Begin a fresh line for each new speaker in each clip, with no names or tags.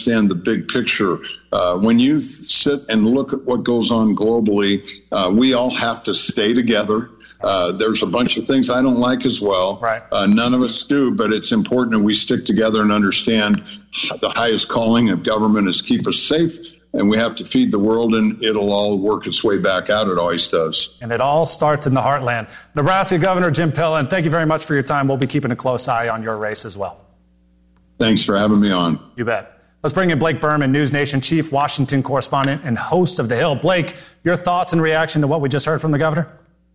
understand the big picture. When you sit and look at what goes on globally, we all have to stay together. There's a bunch of things I don't like as well.
Right.
None of us do, but it's important that we stick together and understand the highest calling of government is keep us safe, and we have to feed the world, and it'll all work its way back out. It always does.
And it all starts in the heartland. Nebraska Governor Jim Pillen, thank you very much for your time. We'll be keeping a close eye on your race as well.
Thanks for having me on.
You bet. Let's bring in Blake Berman, News Nation chief, Washington correspondent, and host of The Hill. Blake, your thoughts and reaction to what we just heard from the governor?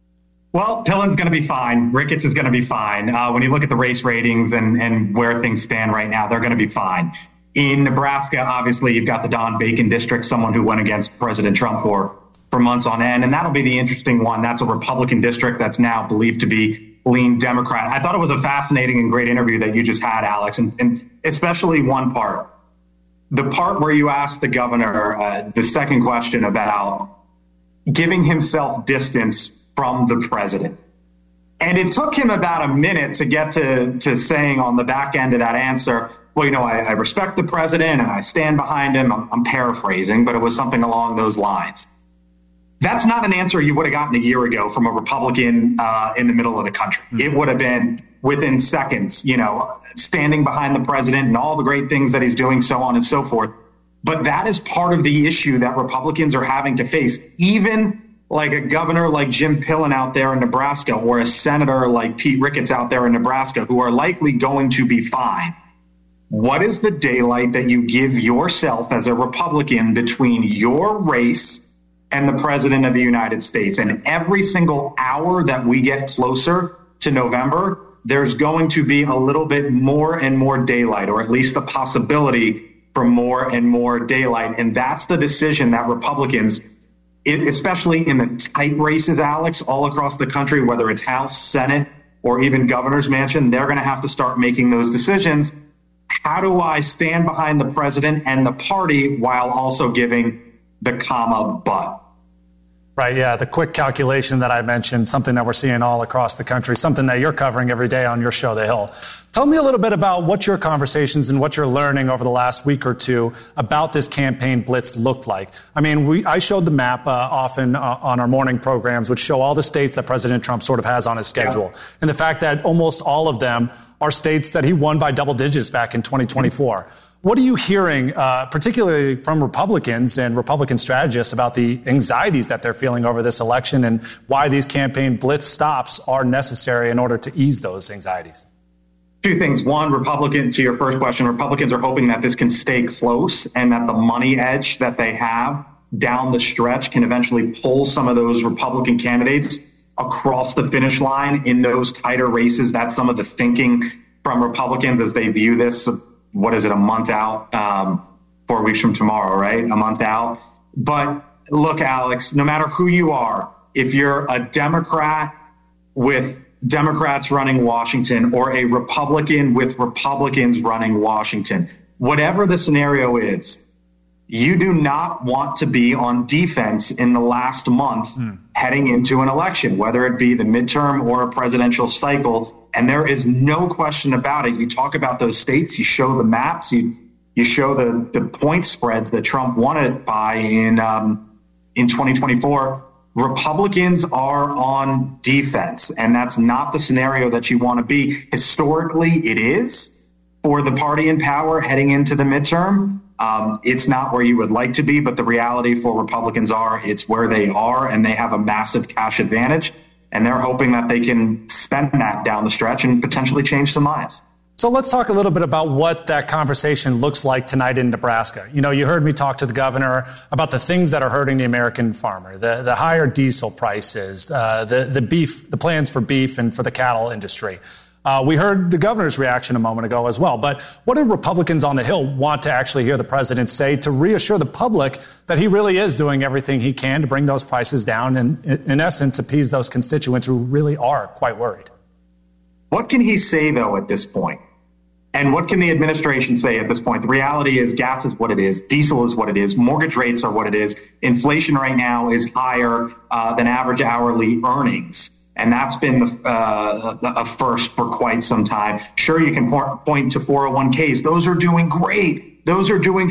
Well, Pillen's going to be fine. Ricketts is going to be fine. When you look at the race ratings and where things stand right now, they're going to be fine. In Nebraska, obviously, you've got the Don Bacon district, someone who went against President Trump for months on end. And that'll be the interesting one. That's a Republican district that's now believed to be lean Democrat. I thought it was a fascinating and great interview that you just had, Alex, and especially one part. The part where you asked the governor the second question about giving himself distance from the president. And it took him about a minute to get to saying on the back end of that answer, well, I respect the president and I stand behind him. I'm paraphrasing, but it was something along those lines. That's not an answer you would have gotten a year ago from a Republican in the middle of the country. It would have been within seconds, standing behind the president and all the great things that he's doing, so on and so forth. But that is part of the issue that Republicans are having to face. Even like a governor like Jim Pillen out there in Nebraska, or a senator like Pete Ricketts out there in Nebraska, who are likely going to be fine. What is the daylight that you give yourself as a Republican between your race and the president of the United States? And every single hour that we get closer to November, there's going to be a little bit more and more daylight, or at least the possibility for more and more daylight. And that's the decision that Republicans, especially in the tight races, Alex, all across the country, whether it's House, Senate, or even governor's mansion, they're going to have to start making those decisions. How do I stand behind the president and the party while also giving the comma but?
Right, yeah, the quick calculation that I mentioned, something that we're seeing all across the country, something that you're covering every day on your show, The Hill. Tell me a little bit about what your conversations and what you're learning over the last week or two about this campaign blitz looked like. I mean, I showed the map often on our morning programs, which show all the states that President Trump sort of has on his schedule. Yeah. And the fact that almost all of them are states that he won by double digits back in 2024. What are you hearing, particularly from Republicans and Republican strategists, about the anxieties that they're feeling over this election and why these campaign blitz stops are necessary in order to ease those anxieties?
Two things. One, to your first question, Republicans are hoping that this can stay close and that the money edge that they have down the stretch can eventually pull some of those Republican candidates across the finish line in those tighter races. That's some of the thinking from Republicans as they view this. What is it, a month out, 4 weeks from tomorrow, right? A month out. But look, Alex, no matter who you are, if you're a Democrat with Democrats running Washington or a Republican with Republicans running Washington, whatever the scenario is, you do not want to be on defense in the last month heading into an election, whether it be the midterm or a presidential cycle. And there is no question about it. You talk about those states, you show the maps, you show the point spreads that Trump won it by in 2024. Republicans are on defense, and that's not the scenario that you want to be. Historically, it is for the party in power heading into the midterm. It's not where you would like to be, but the reality for Republicans it's where they are, and they have a massive cash advantage. And they're hoping that they can spend that down the stretch and potentially change some minds.
So let's talk a little bit about what that conversation looks like tonight in Nebraska. You heard me talk to the governor about the things that are hurting the American farmer, the higher diesel prices, the beef, the plans for beef and for the cattle industry. We heard the governor's reaction a moment ago as well. But what do Republicans on the Hill want to actually hear the president say to reassure the public that he really is doing everything he can to bring those prices down and, in essence, appease those constituents who really are quite worried?
What can he say, though, at this point? And what can the administration say at this point? The reality is gas is what it is. Diesel is what it is. Mortgage rates are what it is. Inflation right now is higher than average hourly earnings. And that's been a first for quite some time. Sure, you can point to 401ks. Those are doing great. Those are doing